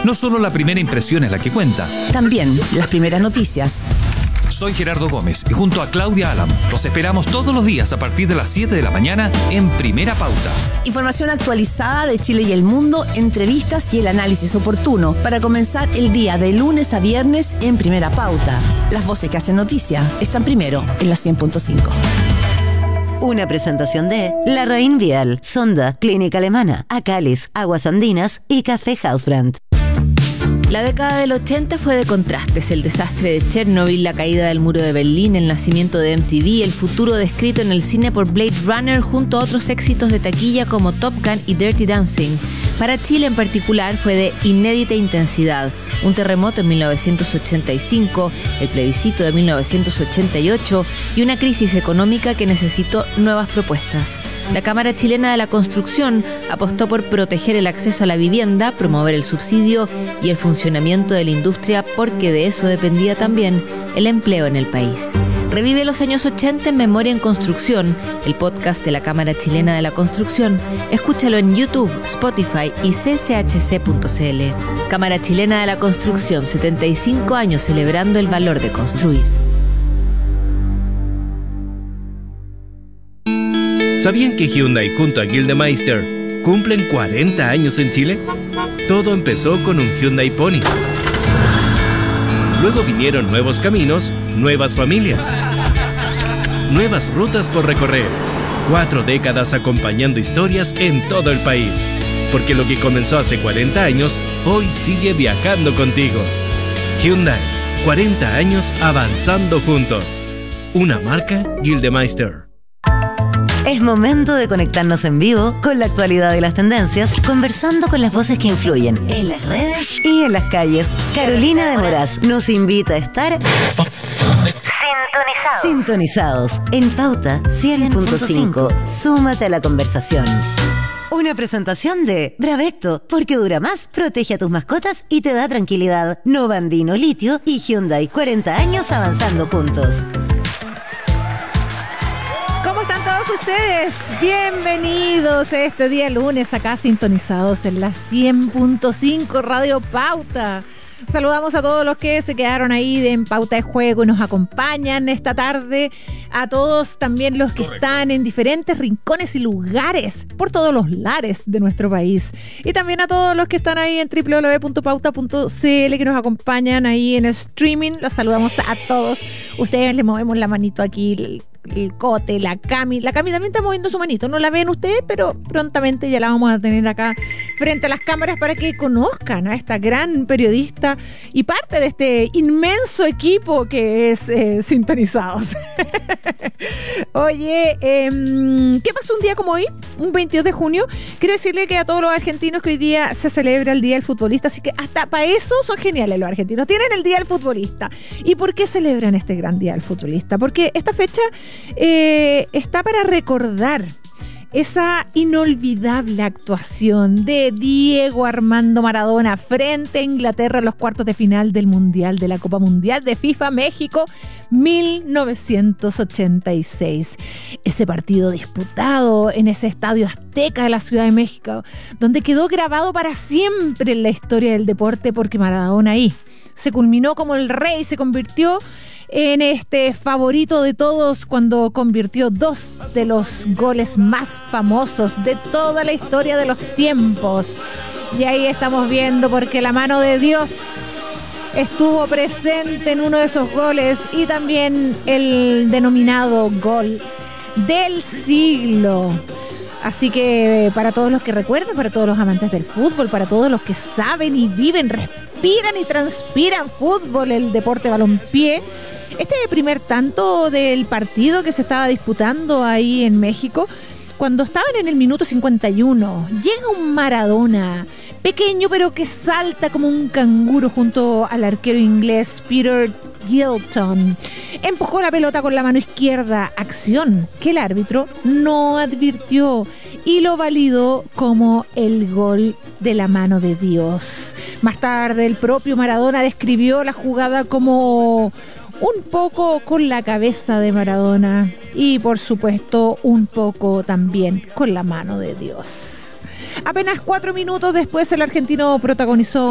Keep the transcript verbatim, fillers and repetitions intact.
No solo la primera impresión es la que cuenta. También las primeras noticias. Soy Gerardo Gómez y junto a Claudia Alam los esperamos todos los días a partir de las siete de la mañana en Primera Pauta. Información actualizada de Chile y el mundo, entrevistas y el análisis oportuno para comenzar el día de lunes a viernes en Primera Pauta. Las voces que hacen noticia están primero en la cien punto cinco. Una presentación de La Rain Vial, Sonda, Clínica Alemana, Acalis, Aguas Andinas y Café Hausbrand. La década del ochenta fue de contrastes: el desastre de Chernobyl, la caída del muro de Berlín, el nacimiento de M T V, el futuro descrito en el cine por Blade Runner junto a otros éxitos de taquilla como Top Gun y Dirty Dancing. Para Chile en particular fue de inédita intensidad: un terremoto en mil novecientos ochenta y cinco, el plebiscito de mil novecientos ochenta y ocho y una crisis económica que necesitó nuevas propuestas. La Cámara Chilena de la Construcción apostó por proteger el acceso a la vivienda, promover el subsidio y el funcionamiento de la industria, porque de eso dependía también el empleo en el país. Revive los años ochenta en Memoria en Construcción, el podcast de la Cámara Chilena de la Construcción. Escúchalo en YouTube, Spotify y c c h c punto c l. Cámara Chilena de la Construcción, setenta y cinco años celebrando el valor de construir. ¿Sabían que Hyundai junto a Gildemeister cumplen cuarenta años en Chile? Todo empezó con un Hyundai Pony. Luego vinieron nuevos caminos, nuevas familias, nuevas rutas por recorrer. Cuatro décadas acompañando historias en todo el país. Porque lo que comenzó hace cuarenta años, hoy sigue viajando contigo. Hyundai, cuarenta años avanzando juntos. Una marca Gildemeister. Es momento de conectarnos en vivo con la actualidad y las tendencias, conversando con las voces que influyen en las redes y en las calles. Carolina de Moraz nos invita a estar sintonizados, sintonizados en Pauta cien punto cinco. Súmate a la conversación. Una presentación de Bravecto, porque dura más, protege a tus mascotas y te da tranquilidad. Novandino Litio y Hyundai, cuarenta años avanzando juntos. ¿Cómo están todos ustedes? Bienvenidos este día lunes acá sintonizados en la cien punto cinco Radio Pauta. Saludamos a todos los que se quedaron ahí de en Pauta de Juego y nos acompañan esta tarde. A todos también los que Correcto. Están en diferentes rincones y lugares por todos los lares de nuestro país. Y también a todos los que están ahí en doble u doble u doble u punto pauta punto c l que nos acompañan ahí en streaming. Los saludamos a todos. Ustedes les movemos la manito aquí, el, el Cote, la Cami. La Cami también está moviendo su manito. No la ven ustedes, pero prontamente ya la vamos a tener acá frente a las cámaras para que conozcan a esta gran periodista y parte de este inmenso equipo que es eh, Sintonizados. Oye, eh, ¿qué pasó un día como hoy? Un veintidós de junio. Quiero decirle que a todos los argentinos que hoy día se celebra el Día del Futbolista, así que hasta para eso son geniales los argentinos. Tienen el Día del Futbolista. ¿Y por qué celebran este gran Día del Futbolista? Porque esta fecha eh, está para recordar esa inolvidable actuación de Diego Armando Maradona frente a Inglaterra en los cuartos de final del Mundial de la Copa Mundial de FIFA México mil novecientos ochenta y seis. Ese partido disputado en ese estadio Azteca de la Ciudad de México, donde quedó grabado para siempre en la historia del deporte, porque Maradona ahí se culminó como el rey, se convirtió en este favorito de todos cuando convirtió dos de los goles más famosos de toda la historia de los tiempos. Y ahí estamos viendo, porque la mano de Dios estuvo presente en uno de esos goles, y también el denominado gol del siglo. Así que para todos los que recuerdan, para todos los amantes del fútbol, para todos los que saben y viven, respiran y transpiran fútbol, el deporte balompié, este primer tanto del partido que se estaba disputando ahí en México, cuando estaban en el minuto cincuenta y uno, llega un Maradona, pequeño pero que salta como un canguro junto al arquero inglés Peter Gilton. Empujó la pelota con la mano izquierda, acción que el árbitro no advirtió y lo validó como el gol de la mano de Dios. Más tarde el propio Maradona describió la jugada como un poco con la cabeza de Maradona y por supuesto un poco también con la mano de Dios. Apenas cuatro minutos después el argentino protagonizó